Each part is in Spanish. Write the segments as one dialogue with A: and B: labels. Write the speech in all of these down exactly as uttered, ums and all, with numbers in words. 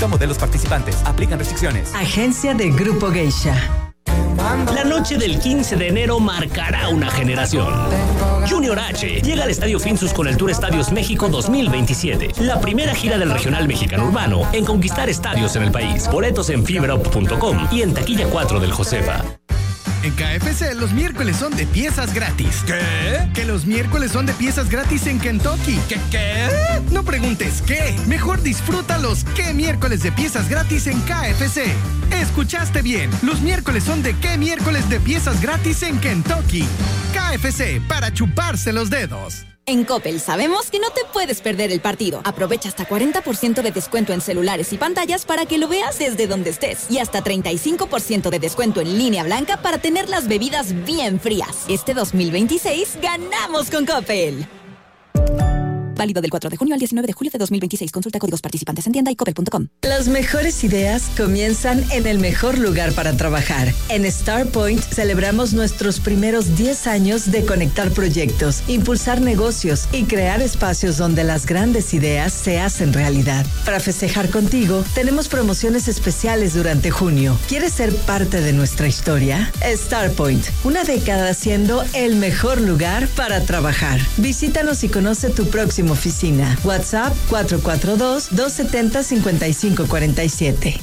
A: Modelos participantes. Aplican restricciones.
B: Agencia de Grupo Geisha.
C: La noche del quince de enero marcará una generación. Junior H llega al Estadio Finsus con el Tour Estadios México dos mil veintisiete, la primera gira del regional mexicano urbano en conquistar estadios en el país. Boletos en fibra punto com y en taquilla cuatro del Josefa.
D: En K F C los miércoles son de piezas gratis.
A: ¿Qué?
D: Que los miércoles son de piezas gratis en Kentucky.
A: ¿Qué qué?
D: No preguntes qué. Mejor disfruta los qué miércoles de piezas gratis en K F C. Escuchaste bien. Los miércoles son de qué miércoles de piezas gratis en Kentucky. K F C, para chuparse los dedos.
E: En Coppel sabemos que no te puedes perder el partido. Aprovecha hasta cuarenta por ciento de descuento en celulares y pantallas para que lo veas desde donde estés. Y hasta treinta y cinco por ciento de descuento en línea blanca para tener las bebidas bien frías. Este dos mil veintiséis ganamos con Coppel. Válido del cuatro de junio al diecinueve de julio de dos mil veintiséis. Consulta códigos participantes en tienda y coppel punto com.
B: Las mejores ideas comienzan en el mejor lugar para trabajar. En StarPoint celebramos nuestros primeros diez años de conectar proyectos, impulsar negocios y crear espacios donde las grandes ideas se hacen realidad. Para festejar contigo, tenemos promociones especiales durante junio. ¿Quieres ser parte de nuestra historia? StarPoint, una década siendo el mejor lugar para trabajar. Visítanos y conoce tu próximo oficina. WhatsApp cuatro cuatro dos, dos siete cero, cinco cinco cuatro siete.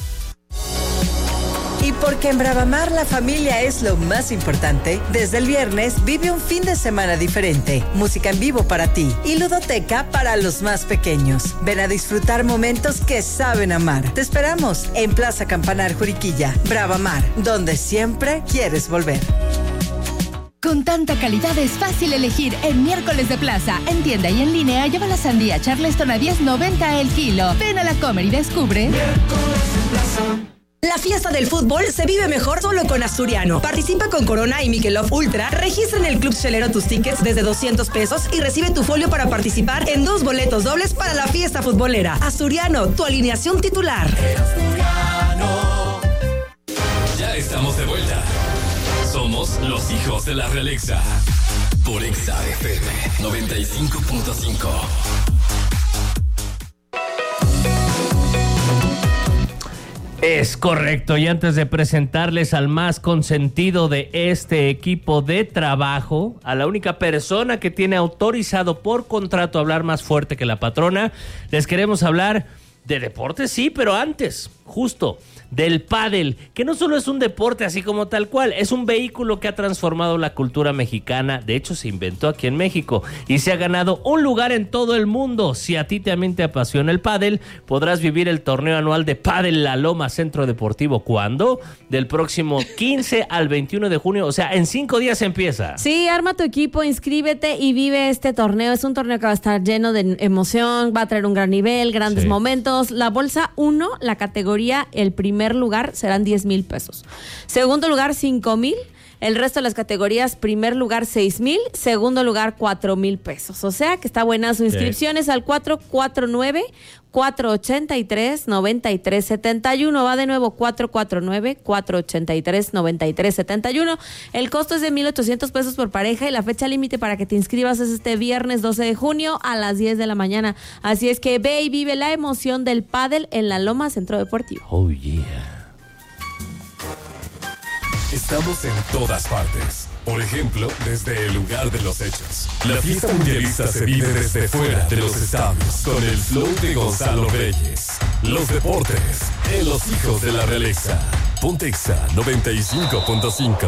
B: Y porque en Bravamar la familia es lo más importante, desde el viernes vive un fin de semana diferente. Música en vivo para ti y ludoteca para los más pequeños. Ven a disfrutar momentos que saben amar. Te esperamos en Plaza Campanar Juriquilla. Bravamar, donde siempre quieres volver.
F: Con tanta calidad es fácil elegir en Miércoles de Plaza. En tienda y en línea lleva la sandía Charleston a diez noventa el kilo. Ven a la Comer y descubre.
G: Miércoles de Plaza.
H: La fiesta del fútbol se vive mejor solo con Asturiano. Participa con Corona y Michelob Ultra. Registra en el Club Chelero tus tickets desde doscientos pesos y recibe tu folio para participar en dos boletos dobles para la fiesta futbolera. Asturiano, tu alineación titular.
G: Asturiano.
I: Ya estamos de vuelta. Somos los hijos de la Realexa. Por Exa F M noventa y cinco punto cinco.
J: Es correcto, y antes de presentarles al más consentido de este equipo de trabajo, a la única persona que tiene autorizado por contrato a hablar más fuerte que la patrona, les queremos hablar de deportes, sí, pero antes, justo, del pádel, que no solo es un deporte así como tal cual, es un vehículo que ha transformado la cultura mexicana. De hecho, se inventó aquí en México y se ha ganado un lugar en todo el mundo. Si a ti también te apasiona el pádel, podrás vivir el torneo anual de Pádel La Loma Centro Deportivo. ¿Cuándo? Del próximo quince al veintiuno de junio, o sea, en cinco días empieza.
K: Sí, arma tu equipo, inscríbete y vive este torneo. Es un torneo que va a estar lleno de emoción, va a traer un gran nivel, grandes sí. momentos. La bolsa uno, la categoría, el primer lugar serán diez mil pesos. Segundo lugar, cinco mil. El resto de las categorías, primer lugar seis mil, segundo lugar cuatro mil pesos. O sea que está buena su inscripción, es al cuatro cuatro nueve, cuatro ocho tres, nueve tres siete uno. Va de nuevo cuatro cuatro nueve, cuatro ocho tres, nueve tres siete uno. El costo es de mil ochocientos pesos por pareja y la fecha límite para que te inscribas es este viernes doce de junio a las diez de la mañana. Así es que ve y vive la emoción del pádel en La Loma Centro Deportivo.
J: Oh yeah.
I: Estamos en todas partes. Por ejemplo, desde el lugar de los hechos. La fiesta mundialista se vive desde fuera de los estadios con el flow de Gonzalo Reyes. Los deportes en los hijos de la Realexa. Ponte Exa noventa y cinco punto cinco.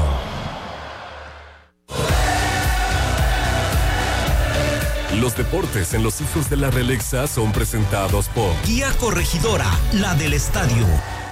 I: Los deportes en los hijos de la Realexa son presentados por
L: Guía Corregidora, la del estadio.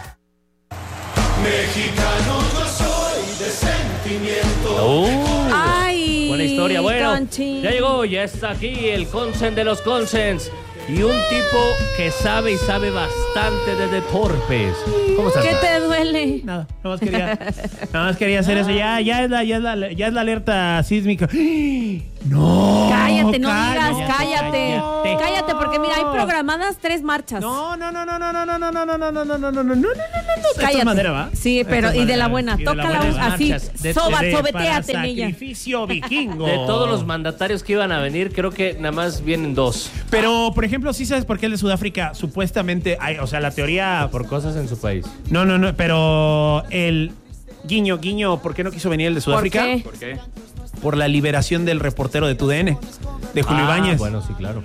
G: Mexicano yo soy de sentimiento.
J: Uh,
K: Ay,
J: buena historia. Bueno,
K: Conchi.
J: ya llegó, ya está aquí el consen de los consens y un tipo que sabe y sabe bastante de deportes. ¿Cómo estás?
K: ¿Qué te duele?
M: Nada, nada más quería, nada más quería hacer eso. Ya, ya es la, ya es la, ya es la alerta sísmica. No.
K: Cállate, no
M: cállate,
K: digas, cállate.
M: cállate.
K: Cállate, porque mira, hay programadas tres marchas.
M: No, no, no, no, no, no, no, no, no, no, no, no, no, no, no, no, no, no. hablando de
K: Cállate.
M: esta manera, ¿va?
K: Sí, pero y de la buena.
J: Y de la
K: Tócala
J: buena.
K: así.
J: De-
K: Soba,
M: de-
K: sobeteate en
M: para
K: ella.
M: sacrificio vikingo.
J: De todos los mandatarios que iban a venir, creo que nada más vienen dos.
M: Pero, por ejemplo, ¿sí sabes por qué el de Sudáfrica supuestamente hay, o sea, la teoría...
J: Por cosas en su país.
M: No, no, no, pero el Guiño, Guiño, ¿por qué no quiso venir el de Sudáfrica?
K: qué?
N: ¿Por qué?
M: Por la liberación del reportero de T U D N, de Julio
J: Ah,
M: Ibáñez.
J: bueno, sí, claro.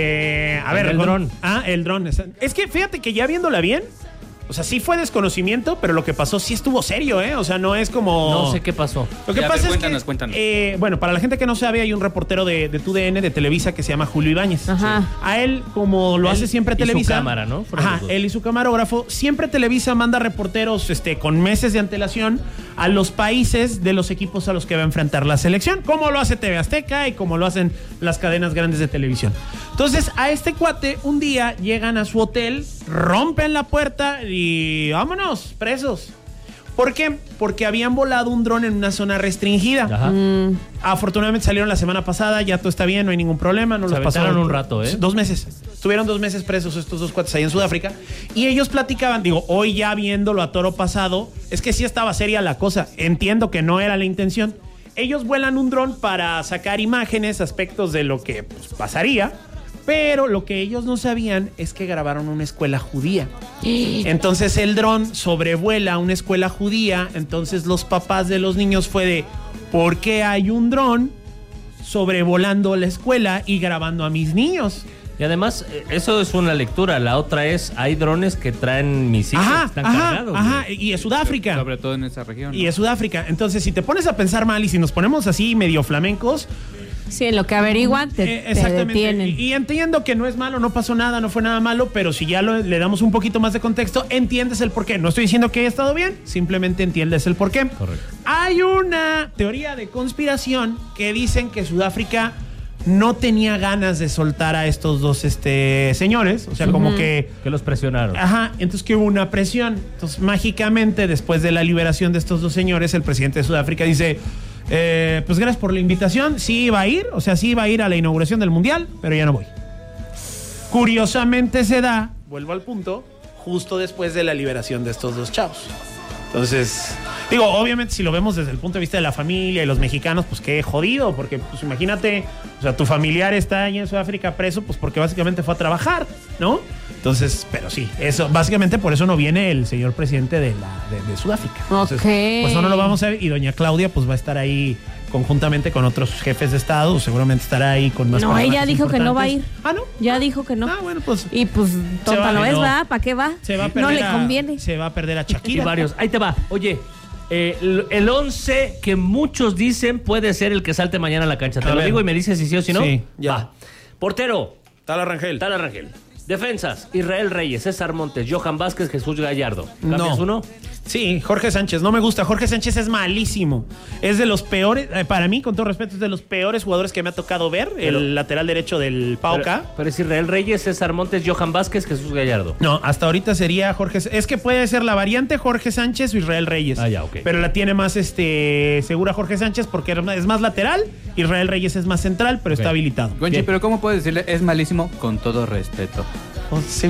M: Eh, a ver,
J: El
M: con-
J: dron.
M: Ah, el dron. Es es que fíjate que ya viéndola bien, o sea, sí fue desconocimiento, pero lo que pasó sí estuvo serio, ¿eh? O sea, no es como...
J: No sé qué pasó.
M: Lo que
N: Ya, a
M: pasa
N: ver,
M: es
N: cuéntanos,
M: que,
N: cuéntanos.
M: eh, bueno, para la gente que no sabe, hay un reportero de, de T U D N, de Televisa, que se llama Julio Ibáñez.
K: Ajá.
M: A él, como lo
J: Él
M: hace siempre
J: y su
M: Televisa...
J: cámara, ¿no? Fueron
M: Ajá,
J: los dos.
M: él y su camarógrafo. Siempre Televisa manda reporteros este, con meses de antelación a los países de los equipos a los que va a enfrentar la selección, como lo hace T V Azteca y como lo hacen las cadenas grandes de televisión. Entonces, a este cuate, un día llegan a su hotel, rompen la puerta y vámonos, presos. ¿Por qué? Porque habían volado un dron en una zona restringida.
J: Ajá.
M: Afortunadamente salieron la semana pasada, ya todo está bien, no hay ningún problema. No
J: Se
M: los pasaron
J: aventaron un rato, ¿eh?
M: Dos meses. Estuvieron dos meses presos estos dos cuates ahí en Sudáfrica. Y ellos platicaban, digo, hoy ya viéndolo a toro pasado, es que sí estaba seria la cosa. Entiendo que no era la intención. Ellos vuelan un dron para sacar imágenes, aspectos de lo que pues, pasaría. Pero lo que ellos no sabían es que grabaron una escuela judía. Entonces el dron sobrevuela una escuela judía. Entonces los papás de los niños fue de, ¿por qué hay un dron sobrevolando la escuela y grabando a mis niños?
J: Y además, eh, eso es una lectura. La otra es, hay drones que traen misiles,
M: Ajá,
J: están
M: ajá,
J: cargados.
M: ajá.
J: güey.
M: Y es Sudáfrica.
N: Sobre todo en esa región.
M: Y
N: ¿no?
M: es Sudáfrica. Entonces, si te pones a pensar mal y si nos ponemos así medio flamencos,
K: Sí, en lo que averiguan te,
M: eh,
K: te
M: exactamente.
K: detienen.
M: Y, y entiendo que no es malo, no pasó nada, no fue nada malo, pero si ya lo- le damos un poquito más de contexto, entiendes el porqué. No estoy diciendo que haya estado bien, simplemente entiendes el porqué.
J: Correcto.
M: Hay una teoría de conspiración que dicen que Sudáfrica no tenía ganas de soltar a estos dos este, señores. O sea, como que...
J: Que los presionaron.
M: Ajá, entonces que hubo una presión. Entonces, mágicamente, después de la liberación de estos dos señores, el presidente de Sudáfrica dice, eh, pues gracias por la invitación, sí iba a ir, o sea, sí iba a ir a la inauguración del Mundial, pero ya no voy. Curiosamente se da, vuelvo al punto, justo después de la liberación de estos dos chavos. Entonces, digo, obviamente si lo vemos desde el punto de vista de la familia y los mexicanos, pues qué jodido, porque pues imagínate, o sea, tu familiar está ahí en Sudáfrica preso, pues porque básicamente fue a trabajar, ¿no? Entonces, pero sí, eso, básicamente por eso no viene el señor presidente de, la, de, de Sudáfrica. Entonces,
K: Ok.
M: pues no, no lo vamos a ver y doña Claudia pues va a estar ahí conjuntamente con otros jefes de Estado, seguramente estará ahí con más
K: No, ella
M: personajes
K: dijo que no va a ir.
M: importantes. Ah, ¿no?
K: Ya dijo que no.
M: Ah, bueno, pues
K: Y pues, tonta
M: va,
K: no es,
M: no.
K: ¿va? ¿Para qué va?
M: se va a perder
K: No le
M: a-
K: conviene.
M: Se va a perder a
J: Y
M: Shakira.
J: varios. Ahí te va. Oye, eh, el- el once que muchos dicen puede ser el que salte mañana a la cancha. Te
M: A
J: lo
M: ver.
J: digo y me dices si sí o si no.
M: Sí, ya.
J: Va. Portero,
M: Tal Rangel.
J: Tala Rangel. Defensas, Israel Reyes, César Montes, Johan Vázquez, Jesús Gallardo. ¿Cambias
M: No.
J: uno?
M: Sí, Jorge Sánchez, no me gusta. Jorge Sánchez es malísimo. Es de los peores, eh, para mí, con todo respeto, es de los peores jugadores que me ha tocado ver.
J: Pero-
M: el lateral derecho del Pauca.
J: Pero, pero es Israel Reyes, César Montes, Johan Vázquez, Jesús Gallardo.
M: No, hasta ahorita sería Jorge. Es que puede ser la variante Jorge Sánchez o Israel Reyes.
J: Ah, ya, ok.
M: Pero la tiene más este segura Jorge Sánchez porque es más lateral. Israel Reyes es más central, pero
J: Ok.
M: está habilitado.
N: Gonchi,
J: Bien.
N: pero ¿cómo puedes decirle? Es malísimo con todo respeto.
M: Oh, sí, va.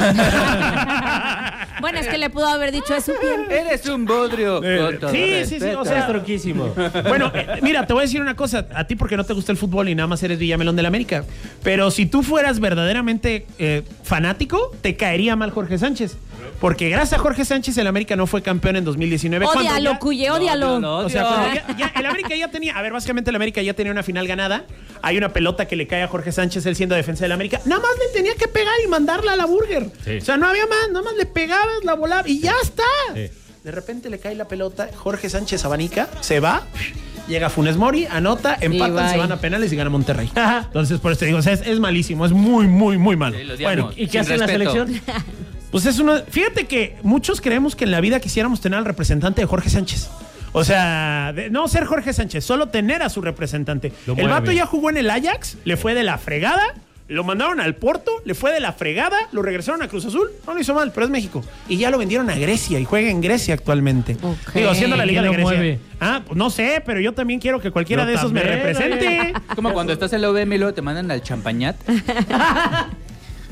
K: Bueno, es que le pudo haber dicho eso bien.
N: Eres un bodrio.
M: Eh,
N: con todo
M: sí, sí, sí,
N: respeto.
M: o sea,
J: Es tronquísimo.
M: Bueno, eh, mira, te voy a decir una cosa. A ti porque no te gusta el fútbol y nada más eres Villamelón del América. Pero si tú fueras verdaderamente eh, fanático, te caería mal Jorge Sánchez. Porque gracias a Jorge Sánchez el América no fue campeón en dos mil diecinueve. cuando
K: Ódialo,
M: ya-
K: Cuye, ódialo.
J: no,
M: O sea, cuando ya, ya el América ya tenía, a ver, básicamente el América ya tenía una final ganada. Hay una pelota que le cae a Jorge Sánchez, él siendo defensa del América. Nada más le tenía que pegar y mandarla a la burger.
J: Sí.
M: O sea, no había más, nada más le pegabas, la volaba y ya está.
J: Sí.
M: De repente le cae la pelota, Jorge Sánchez abanica, se va, llega Funes Mori, anota, empatan,
K: bye.
M: se van a penales y gana Monterrey. Entonces, por eso te digo, o sea, es, es malísimo, es muy, muy, muy malo.
N: Sí, lo odiamos.
M: Bueno,
J: ¿Y qué
N: Sin
J: hace en la
N: respeto.
J: selección?
M: pues es uno. Fíjate que muchos creemos que en la vida quisiéramos tener al representante de Jorge Sánchez. O sea, de- no ser Jorge Sánchez, solo tener a su representante.
J: Lo
M: El
J: mueve
M: vato
J: bien.
M: ya jugó en el Ajax, le fue de la fregada, lo mandaron al Porto, le fue de la fregada, lo regresaron a Cruz Azul, no lo hizo mal, pero es México. Y ya lo vendieron a Grecia y juega en Grecia actualmente.
K: Ok.
M: Digo, siendo la Liga de
J: ¿Quién lo
M: Grecia.
J: mueve?
M: Ah, pues no sé, pero yo también quiero que cualquiera
J: Yo
M: de esos me
J: también,
M: represente.
J: oye.
N: Es como cuando estás en la U V M y luego te mandan al champañat.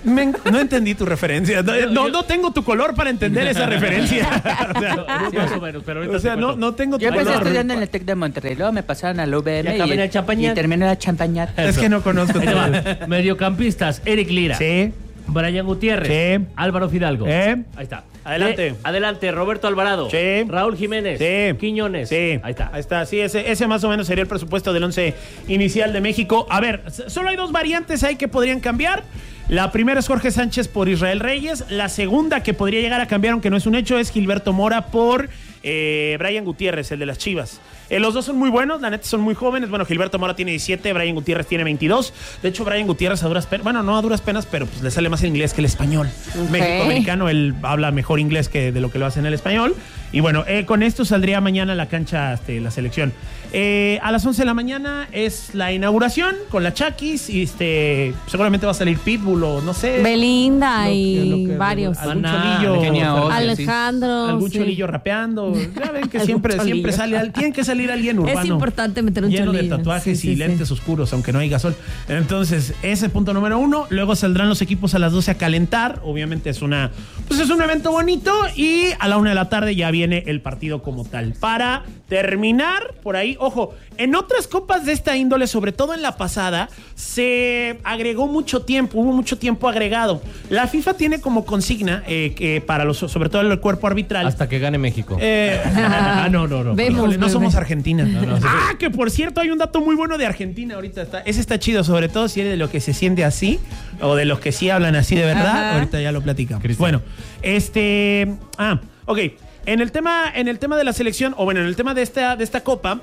M: Me, no entendí tu referencia. No, no, no tengo tu color para entender esa referencia. O sea,
J: Sí, más o menos, pero ahorita
M: o sea
J: te
M: no,
J: cuento.
M: no tengo tu
O: Yo empecé
M: color.
O: estudiando en el TEC de Monterrey, luego me pasaron al U V M
J: Y acabé en el Champañat.
O: y terminé en la Champañat.
M: Es que no conozco
J: Ahí
M: tu
J: te va. Mediocampistas, Eric Lira.
M: Sí.
J: Brian Gutiérrez.
M: Sí.
J: Álvaro Fidalgo.
M: ¿Eh?
J: Ahí está.
M: Adelante.
J: Eh, adelante, Roberto Alvarado.
M: Sí.
J: Raúl Jiménez.
M: Sí.
J: Quiñones.
M: Sí.
J: Ahí está.
M: Ahí está. Sí, ese, ese más o menos sería el presupuesto del once inicial de México. A ver, s- solo hay dos variantes ahí que podrían cambiar. La primera es Jorge Sánchez por Israel Reyes. La segunda que podría llegar a cambiar, aunque no es un hecho, es Gilberto Mora por eh, Brian Gutiérrez, el de las Chivas. Eh, los dos son muy buenos, la neta son muy jóvenes. Bueno, Gilberto Mora tiene diecisiete, Brian Gutiérrez tiene veintidós. De hecho, Brian Gutiérrez a duras penas, bueno, no a duras penas, pero pues le sale más el inglés que el español.
K: Ok.
M: México-americano, él habla mejor inglés que de lo que lo hace en el español. Y bueno, eh, con esto saldría mañana a la cancha este, la selección. Eh, a las once de la mañana es la inauguración con la Chakis y este, seguramente va a salir Pitbull o no sé.
K: Belinda
M: Lo que-
K: y
M: lo que-
K: varios.
M: Algún
J: Maná,
M: cholillo.
O: Kenia Oz,
K: Alejandro.
M: Algún
K: sí.
M: cholillo rapeando. Ya ven que
K: Algún
M: siempre,
K: cholillo.
M: siempre sale, al- tiene que salir alguien urbano.
K: Es importante meter un
M: lleno de
K: cholillo.
M: tatuajes
K: Sí,
M: y
K: sí,
M: lentes
K: sí.
M: oscuros, aunque no hay gasol. Entonces, ese punto número uno. Luego saldrán los equipos a las doce a calentar. Obviamente es una, pues es un evento bonito. Y a la una de la tarde ya viene el partido como tal. Para terminar por ahí, ojo, en otras copas de esta índole, sobre todo en la pasada, se agregó mucho tiempo, hubo mucho tiempo agregado. La FIFA tiene como consigna eh, que para los, sobre todo el cuerpo arbitral.
J: Hasta que gane México.
M: Eh,
J: ah, no, no, no.
K: Vemos,
M: Híjole, no
K: bebé.
M: somos Argentina.
J: No, no, sí.
M: Ah, que por cierto hay un dato muy bueno de Argentina ahorita. Está, ese está chido, sobre todo si eres de los que se siente así o de los que sí hablan así de verdad.
K: Ajá.
M: Ahorita ya lo platicamos.
J: Cristian.
M: Bueno, este... Ah, ok. En el tema, en el tema de la selección, o bueno, en el tema de esta, de esta copa,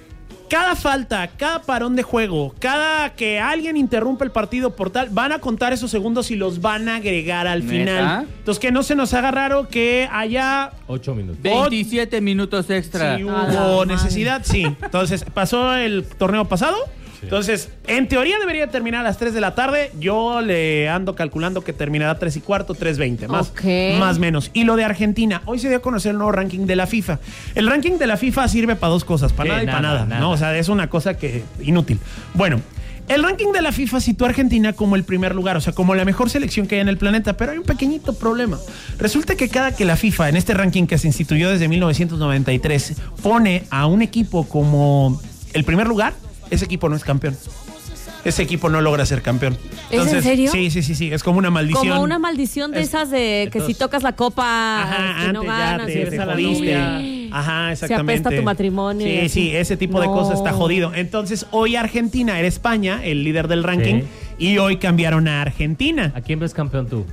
M: cada falta, cada parón de juego, cada que alguien interrumpa el partido por tal, van a contar esos segundos y los van a agregar al
O: ¿Neta?
M: final. Entonces, que no se nos haga raro que haya...
J: Ocho minutos.
O: veintisiete minutos extra.
M: Si
K: A
M: hubo
K: la
M: necesidad, sí. Entonces, pasó el torneo pasado. Entonces, en teoría debería terminar a las tres de la tarde. Yo le ando calculando que terminará tres y cuarto, tres veinte, más,
K: Ok.
M: más menos. Y lo de Argentina, hoy se dio a conocer el nuevo ranking de la FIFA. El ranking de la FIFA sirve para dos cosas, para
J: Sí,
M: nada y para
J: nada,
M: nada,
J: nada.
M: ¿no? O sea, es una cosa que inútil. Bueno, el ranking de la FIFA sitúa a Argentina como el primer lugar, o sea, como la mejor selección que hay en el planeta, pero hay un pequeñito problema. Resulta que cada que la FIFA, en este ranking que se instituyó desde mil novecientos noventa y tres, pone a un equipo como el primer lugar, ese equipo no es campeón. Ese equipo no logra ser campeón.
K: ¿Es en serio?
M: Sí, sí, sí, sí. Es como una maldición.
K: Como una maldición de
M: Es-
K: esas de que si tocas la copa,
M: Ajá,
K: que no
M: antes
K: ganas.
M: ya
K: y
M: te,
K: ves
M: te
K: a la
M: jodiste.
K: novia.
M: Ajá,
K: Se
M: exactamente.
K: apesta tu matrimonio y
M: Sí,
K: así.
M: sí, ese tipo de
K: No.
M: cosas está jodido. Entonces, hoy Argentina era España, el líder del ranking,
J: Sí.
M: y hoy cambiaron a Argentina.
J: ¿A quién ves campeón tú?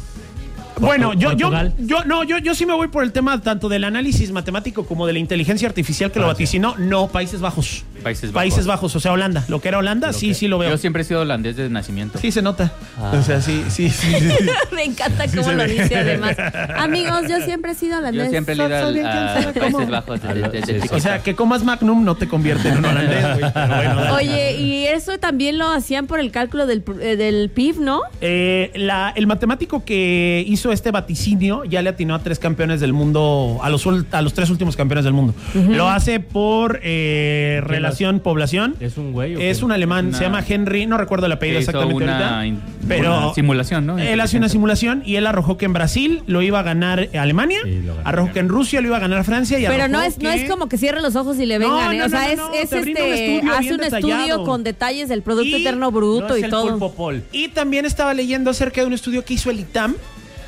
M: Bueno, yo, yo,
J: Portugal.
M: yo, no, yo, yo sí me voy por el tema tanto del análisis matemático como de la inteligencia artificial que lo vaticinó. No, Países Bajos.
O: Países Bajos.
M: Países Bajos, o sea, Holanda. Lo que era Holanda,
O: Lo
M: sí,
O: que-
M: sí lo veo.
O: Yo siempre he sido holandés desde nacimiento.
M: Sí se nota.
J: Ah.
M: O sea, sí, sí, sí. sí, sí.
K: Me encanta cómo
M: se
K: lo
M: ve.
K: dice además. Amigos, yo siempre he sido holandés.
O: Yo siempre he
K: Soy-
O: ido
K: soy
O: al-
K: bien
O: a
K: cansada, ¿cómo?
O: Países Bajos desde, desde
J: Sí, sí.
O: chiquito.
M: O sea, que comas Magnum no te convierte en un holandés, güey. Pero bueno, dale.
K: Oye, y eso también lo hacían por el cálculo del, pr- eh, del P I B, ¿no?
M: Eh, la- el matemático que hizo este vaticinio ya le atinó a tres campeones del mundo, a los, ul- a los tres últimos campeones del mundo. Lo hace por eh, relación población.
J: ¿Es un güey o qué?
M: Es un alemán,
O: Una-
M: se llama Henry, no recuerdo el apellido
O: Que hizo
M: exactamente
O: una
M: ahorita.
O: in-
M: Pero
O: una simulación, ¿no?
M: Él hace una simulación y él arrojó que en Brasil lo iba a ganar Alemania,
J: Sí, lo ganó.
M: arrojó que en Rusia lo iba a ganar Francia y
K: Pero no
M: arrojó
K: es, no
M: que-
K: es como que cierre los ojos y le vengan,
M: No,
K: ¿eh?
M: no,
K: O sea,
M: no,
K: es,
M: no,
K: es
M: te brinda un
K: este,
M: estudio
K: hace
M: bien
K: un
M: detallado.
K: estudio con detalles del Producto
M: Y
K: Interno Bruto
J: No es
K: y
J: el
K: todo.
J: pulpo Paul.
M: Y también estaba leyendo acerca de un estudio que hizo el I T A M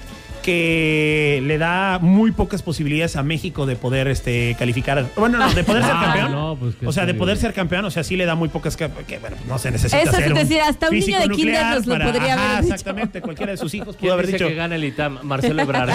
M: que le da muy pocas posibilidades a México de poder este, calificar. Bueno, no, de poder ser
J: Ah,
M: campeón.
J: no, pues, ¿qué
M: o sea, de
J: estudio?
M: poder ser campeón, o sea, sí le da muy pocas. Que, que, bueno, no se necesita.
K: Eso
M: ser
K: es
M: un
K: decir, hasta un niño
M: físico
K: de kinder
M: nuclear
K: nos lo
M: para-
K: podría
M: ajá,
K: haber dicho.
M: exactamente, cualquiera de sus hijos pudo
J: ¿Quién
M: haber
J: dice
M: dicho.
J: que gana el I T A M? Marcelo Ebrard.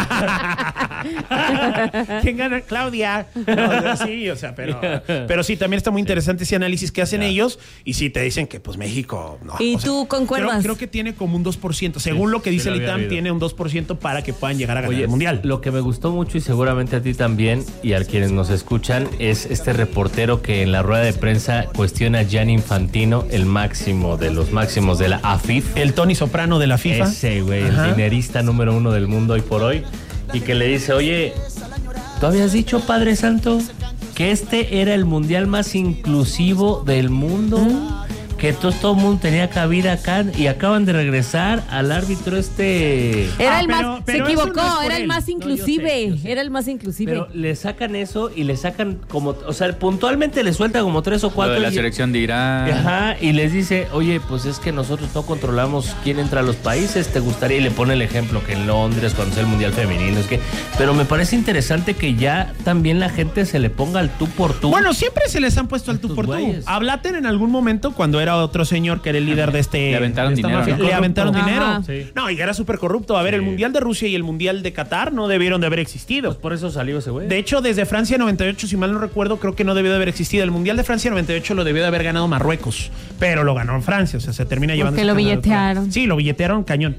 M: ¿Quién gana? Claudia. No, o sea, sí, o sea, pero, pero sí, también está muy interesante ese análisis que hacen ellos. Y sí te dicen que, pues, México. No,
K: ¿Y
M: o sea,
K: tú concuerdas?
M: Creo, creo que tiene como un dos por ciento. Según lo que
J: sí
M: dice
J: lo
M: el I T A M,
J: había oído.
M: tiene un dos por ciento para que puedan llegar a ganar
J: Oye,
M: el mundial.
J: Lo que me gustó mucho y seguramente a ti también y a quienes nos escuchan es este reportero que en la rueda de prensa cuestiona a Gianni Infantino, el máximo de los máximos de la A F I F.
M: El Tony Soprano de la FIFA.
J: Ese, güey, el
M: Ajá.
J: dinerista número uno del mundo hoy por hoy. Y que le dice, oye, ¿tú habías dicho, Padre Santo, que este era el mundial más inclusivo del mundo? que todo, todo el mundo tenía cabida acá y acaban de regresar al árbitro este...
K: Era
M: Ah,
K: el
M: pero-
K: más,
M: pero
K: se
M: eso
K: equivocó,
M: no es por
K: era el
M: él.
K: más
J: No, yo
K: inclusive,
J: sé, yo sé.
K: era el más inclusive.
J: Pero le sacan eso y le sacan como, o sea, puntualmente le sueltan como tres o
O: Lo
J: cuatro.
O: de la
J: y-
O: selección de Irán.
J: Ajá, y les dice, oye, pues es que nosotros no controlamos quién entra a los países, ¿te gustaría? Y le pone el ejemplo que en Londres, cuando sea el Mundial Femenino, es que... Pero me parece interesante que ya también la gente se le ponga al tú por tú.
M: Bueno, siempre se les han puesto al tú
J: Estos
M: por tú.
J: güeyes.
M: A Blatter en algún momento, cuando era otro señor que era el líder de este...
O: Le aventaron
M: de esta
O: dinero,
M: mafia,
O: ¿no?
M: Le aventaron
K: Corrupto.
M: dinero.
K: Ajá.
J: Sí.
M: No, y era súper corrupto. A ver, el Mundial de Rusia y el Mundial de Qatar no debieron de haber existido.
J: Pues por eso salió ese güey.
M: De hecho, desde Francia noventa y ocho, si mal no recuerdo, creo que no debió de haber existido. El Mundial de Francia noventa y ocho lo debió de haber ganado Marruecos, pero lo ganó Francia, o sea, se termina llevando...
K: Porque
M: ese
K: lo
M: campeonato.
K: billetearon.
M: Sí, lo billetearon cañón.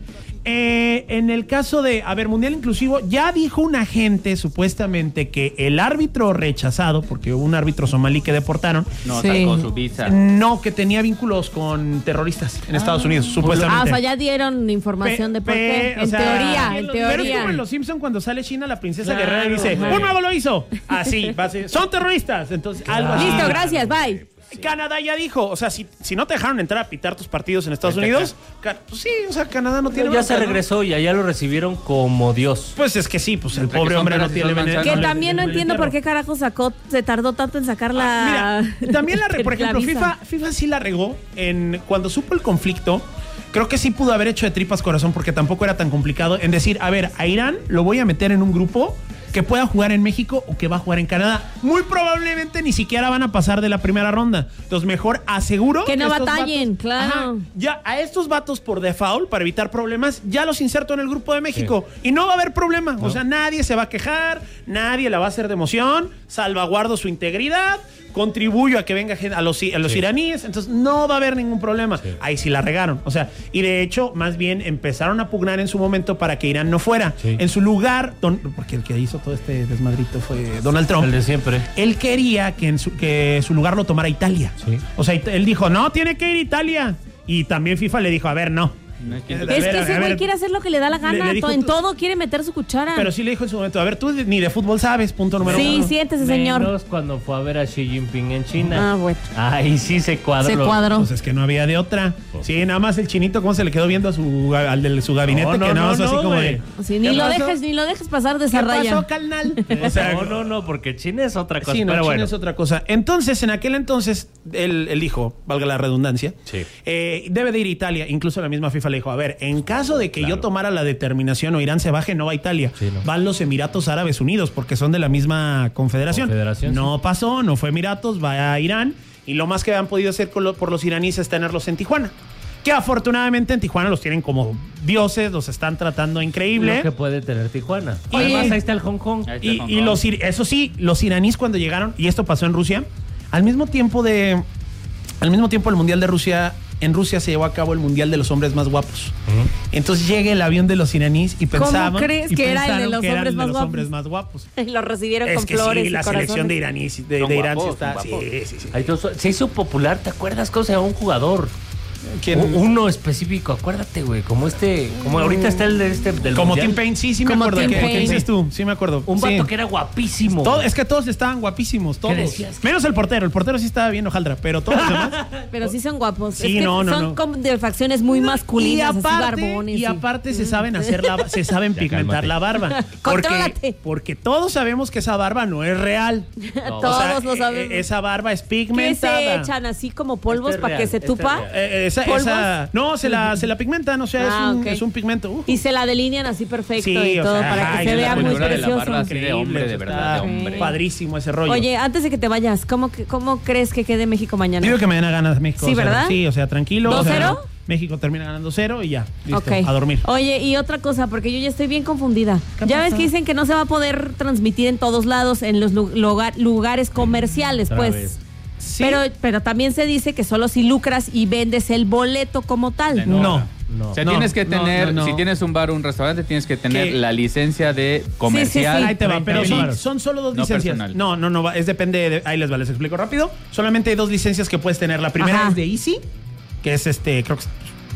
M: Eh, en el caso de, a ver, Mundial Inclusivo, ya dijo un agente supuestamente que el árbitro rechazado, porque hubo un árbitro somalí que deportaron,
O: No,
K: Sí.
O: sacó su visa.
M: no, que tenía vínculos con terroristas en Estados Unidos,
K: Ah,
M: supuestamente.
K: o sea, ya dieron información de por qué.
M: Pe- o
K: En
M: sea,
K: teoría, en
M: Pero es
K: teoría.
M: como en Los Simpson cuando sale China, la princesa
J: Claro,
M: guerrera y dice,
J: ajá.
M: un mago lo hizo. Así, va a ser, son terroristas. Entonces, algo así.
K: Listo, gracias, bye.
M: Canadá ya dijo, o sea, si, si no te dejaron entrar a pitar tus partidos en Estados
O: Vete
M: Unidos, ca- pues sí, o sea, Canadá no tiene
J: ya se
M: bronca, ¿no?
J: regresó y allá lo recibieron como Dios.
M: Pues es que sí, pues el
O: Entre
M: pobre
O: que son
M: hombre no
O: peras y
M: tiene
O: son
M: veneno.
O: manzanas.
K: Que
O: no,
K: también no entiendo por qué carajo sacó, se tardó tanto en sacar la...
M: Ah, mira, también la, re- por
K: la
M: ejemplo,
K: visa.
M: FIFA, FIFA sí la regó en cuando supo el conflicto. Creo que sí pudo haber hecho de tripas corazón porque tampoco era tan complicado en decir, a ver, a Irán lo voy a meter en un grupo que pueda jugar en México o que va a jugar en Canadá. Muy probablemente ni siquiera van a pasar de la primera ronda. Entonces mejor aseguro
K: Que no
M: estos
K: batallen,
M: vatos-
K: claro.
M: Ajá, ya a estos vatos por default, para evitar problemas, ya los inserto en el grupo de México. Y no va a haber problema. O sea, nadie se va a quejar, nadie la va a hacer de emoción, salvaguardo su integridad, contribuyo a que venga gente, a los, a los
J: Sí.
M: iraníes, entonces no va a haber ningún problema.
J: Sí.
M: Ahí sí la regaron. O sea, y de hecho, más bien empezaron a pugnar en su momento para que Irán no fuera.
J: Sí.
M: En su lugar, don- porque el que hizo todo este desmadrito fue Donald Trump.
J: El de siempre.
M: Él quería que en su, que su lugar lo tomara Italia.
J: Sí.
M: O sea, él dijo, no, tiene que ir Italia. Y también FIFA le dijo, a ver, no.
O: No es que-
M: A
K: Es
M: ver,
K: que
M: a
K: ese
M: ver.
K: güey quiere hacer lo que le da la
M: Le-
K: gana.
M: le dijo
K: to- en
M: tú-
K: todo quiere meter su cuchara.
M: Pero sí le dijo en su momento, a ver, tú ni de fútbol sabes, punto número
K: Sí,
M: uno.
K: siéntese, señor.
J: Menos cuando fue a ver a Xi Jinping en China.
K: Ah, bueno.
J: Ahí sí se cuadró.
K: Se cuadró.
M: Pues es que no había de otra. Sí, nada más el chinito, cómo se le quedó viendo a su, al de su gabinete,
J: No, no,
M: que nada más
J: no,
M: así
J: no,
M: como
J: güey.
M: de.
K: Sí, ni
M: ¿qué
K: lo
M: pasó?
K: dejes, ni lo dejes pasar de esa
M: ¿Qué
K: raya.
M: pasó, carnal? O sea,
J: no, no, no, porque China es otra cosa.
M: Sí, no,
J: pero
M: China
J: bueno.
M: es otra cosa. Entonces, en aquel entonces, él, él dijo, valga la redundancia,
J: Sí.
M: eh, debe de ir a Italia. Incluso la misma FIFA le dijo, a ver, en caso de que
J: Claro.
M: yo tomara la determinación o Irán se baje, no va a Italia.
J: Sí, no.
M: Van los Emiratos Árabes Unidos, porque son de la misma confederación.
J: Confederación,
M: no pasó, no fue Emiratos, va a Irán. Y lo más que han podido hacer con lo- por los iraníes es tenerlos en Tijuana. Que afortunadamente en Tijuana los tienen como dioses, los están tratando increíble.
J: Lo que puede tener Tijuana.
M: Y-
J: Además, ahí está el Hong Kong.
O: Ahí está
M: Y,
O: Hong
M: y
O: Kong.
M: los ir- eso sí, los iraníes cuando llegaron, y esto pasó en Rusia, al mismo tiempo de. Al mismo tiempo el Mundial de Rusia, en Rusia se llevó a cabo el Mundial de los hombres más guapos. Entonces llega el avión de los iraníes y
K: ¿Cómo
M: pensaban.
K: crees
M: y
K: que era el de
M: pensaron
K: los
M: que era
K: hombres
M: el de
K: más
M: los
K: guapos?
M: hombres más guapos.
K: Lo recibieron
M: Es
K: con
M: que
K: flores
M: sí,
K: y
M: la
K: corazones.
M: selección de iraníes, de,
O: Son
M: de Irán sí
O: guapos,
M: está.
O: son
M: Sí,
O: guapos.
M: sí, sí.
J: Ahí todo- se hizo popular, ¿te acuerdas cómo se llama un jugador?
M: ¿Quién?
J: U- Uno específico, acuérdate, güey. Como este, como ahorita está el de este del
M: Como
J: mundial.
M: Tim Payne, sí, sí me
K: Como
M: acuerdo.
K: Tim
M: ¿Qué, qué
K: Payne.
M: dices tú? Sí me acuerdo.
J: Un vato
M: Sí.
J: que era guapísimo.
M: Todo-
J: güey.
M: es que todos estaban guapísimos, todos.
J: decías?
M: Menos el portero. El portero sí estaba bien hojaldra, pero todos los demás.
K: Pero sí son guapos.
M: Sí,
K: es que
M: no, no,
K: son
M: no.
K: como de facciones muy masculinas,
M: y
K: así
M: aparte,
K: barbones.
M: y aparte se saben hacer la, se saben
J: Ya,
M: pigmentar
J: cálmate.
M: la barba.
K: Contrólate.
M: Porque, porque todos sabemos que esa barba no es real.
K: Todos
M: O sea,
K: lo sabemos.
M: eh, Esa barba es
K: ¿Qué
M: pigmentada.
K: se echan así como polvos
J: Este es
K: para
J: real,
K: que se
J: este es
K: tupa?
J: real.
M: Eh, esa,
K: ¿Polvos?
M: esa- no, se la, se la pigmentan, o sea,
K: Ah,
M: es, un,
K: ok.
M: es un pigmento. Uh.
K: Y se la delinean así perfecto
M: Sí,
K: y
M: o
K: todo
M: sea,
K: para
M: ay,
K: que se
M: la
K: vea muy
O: pulidura de la
K: precioso.
O: barba, sí, de hombre, de
M: Increíble,
O: verdad, de
M: está
O: hombre.
M: Padrísimo ese rollo.
K: Oye, antes de que te vayas, ¿cómo, que- cómo crees que quede México mañana?
M: Digo que me den a ganas México.
K: Sí,
M: o sea,
K: ¿verdad?
M: Sí, o sea, tranquilo.
K: ¿dos
M: o sea,
K: cero?
M: México termina ganando cero y ya. Listo,
K: Ok.
M: a dormir.
K: Oye, y otra cosa, porque yo ya estoy bien confundida.
M: ¿Qué
K: Ya
M: pasó?
K: ves que dicen que no se va a poder transmitir en todos lados, en los lu- lugar- lugares comerciales,
J: Otra
K: pues.
J: vez.
M: Sí.
K: Pero, pero también se dice que solo si lucras y vendes el boleto como tal.
M: No.
J: No.
O: O sea,
M: No,
O: tienes que
M: no,
O: tener,
M: no, no.
O: si tienes un bar o un restaurante, tienes que tener
M: ¿Qué?
O: la licencia de comercial.
K: sí.
M: Ahí te va, pero
O: treinta
M: son,
O: mil.
M: son solo dos
O: No
M: licencias.
O: personal.
M: No, no, no, va- es depende de, ahí les va, les explico rápido. Solamente hay dos licencias que puedes tener. La primera
K: Ajá.
M: es de Easy, que es este, creo que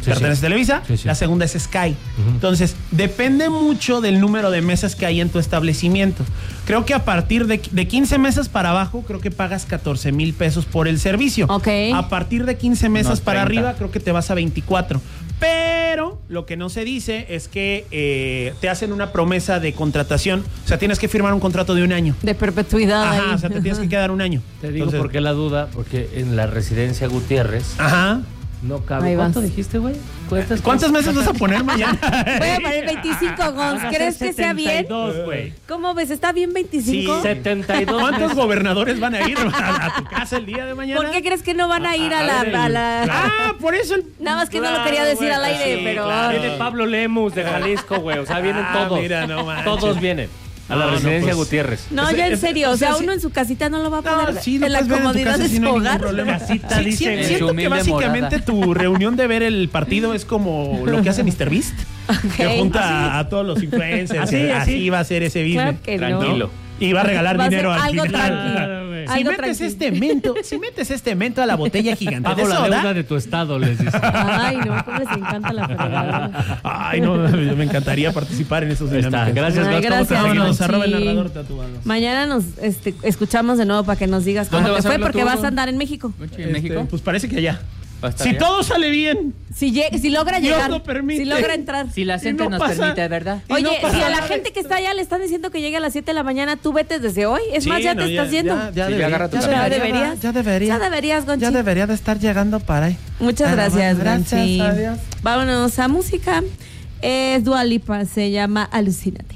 J: Sí,
M: pertenece
J: sí.
M: a Televisa.
J: Sí, sí.
M: La segunda es Sky. Uh-huh. Entonces, depende mucho del número de mesas que hay en tu establecimiento. Creo que a partir de, de quince mesas para abajo, creo que pagas catorce mil pesos por el servicio.
K: Ok.
M: A partir de quince mesas
O: Unos
M: para
O: treinta.
M: arriba, creo que te vas a veinticuatro. Pero lo que no se dice es que eh, te hacen una promesa de contratación. O sea, tienes que firmar un contrato de un año.
K: De perpetuidad.
M: Ajá,
K: ahí.
M: o sea, te tienes que quedar un año.
J: Te digo
M: Entonces,
J: por qué la duda, porque en la residencia Gutiérrez
M: Ajá.
J: no cabe.
K: Ahí
J: ¿Cuánto
K: vas.
J: dijiste, güey? ¿Cuántas,
M: ¿Cuántas mesas vas a poner mañana?
K: Voy a poner veinticinco, Gonz. ¿Crees que sea bien?
J: setenta y dos, güey.
K: ¿Cómo ves? ¿Está bien veinticinco?
M: Sí.
J: setenta y dos.
M: ¿Cuántos gobernadores van a ir a, a tu casa el día de mañana?
K: ¿Por qué crees que no van a ir a la... A la...
M: Ah, por eso el...
K: Nada más que no
J: Claro,
K: lo quería decir
J: güey,
K: al aire,
J: sí,
K: pero...
J: claro. Viene Pablo Lemus de Jalisco, güey. O sea, vienen
M: Ah,
J: todos.
M: mira, no manches.
J: Todos vienen a la
M: No, no,
J: residencia
M: pues,
J: Gutiérrez.
K: No,
M: Pues,
K: ya en
M: es-
K: serio, o sea,
M: o sea,
K: uno
M: sí-
K: en su casita no lo va a
M: No,
K: poder
M: sí, lo
K: en la
M: puedes ver en tu
K: comodidad
M: casa
K: de
M: sin
K: su
M: ningún
K: hogar.
M: problema.
J: Casita,
M: Sí,
J: dice,
M: sí,
J: en
M: siento
O: su
M: que
O: humilde
M: básicamente
O: morada.
M: tu reunión de ver el partido es como lo que hace míster Beast, que junta a, a todos los influencers.
J: Así,
M: así,
J: así.
M: va a ser ese business.
K: Claro que no.
O: Tranquilo.
M: Y va a regalar
K: Va a ser
M: dinero al
K: algo
M: final.
K: tranquilo.
J: güey.
M: Si
K: Algo
M: metes
K: tranquilo.
M: este mento, si metes este mento a la botella gigante
J: Pago
M: de
J: la
M: soda.
J: deuda de tu estado, les dice.
K: Ay, no, cómo les encanta la fregada.
M: Ay, no, me encantaría participar en esos
J: Ahí está.
M: dinámicas.
J: Gracias,
K: Ay,
J: Gus. ¿Cómo te
K: gracias.
J: seguimos?
M: Vámonos, arroba el
K: Sí.
M: narrador tatuado.
K: Mañana nos este, escuchamos de nuevo para que nos digas cómo
O: ¿Dónde
K: te
O: vas a
K: fue,
O: verlo
K: porque
O: tú,
K: vas
O: Hugo?
K: a andar en México.
O: ¿En
M: Este,
O: México?
M: Pues parece que allá.
O: ¿Va a estar
M: Si
O: allá?
M: todo sale bien.
K: Si, lleg- si logra
M: Dios
K: llegar.
M: lo permite.
K: Si logra entrar.
N: Si la
M: Y
N: gente
M: no
N: nos
M: pasa-
N: permite, ¿verdad?
M: y
K: Oye,
M: no pasa
K: si a la
M: nada
K: gente que está allá le están diciendo que llegue a las siete de la mañana, tú vete desde hoy. Es más,
M: Sí,
K: ya
M: no,
K: te estás yendo.
M: Ya, ya
O: Sí,
M: debería,
O: agarra tu
M: ya
O: camión.
K: Ya
M: debería,
K: deberías.
M: Ya debería.
K: Ya deberías, Gonchi.
M: Ya debería de estar llegando para ahí.
K: Muchas
M: Ah,
K: gracias,
M: gracias,
K: Gonchi.
M: adiós.
K: Vámonos a música. Es Dua Lipa, se llama Alucínate.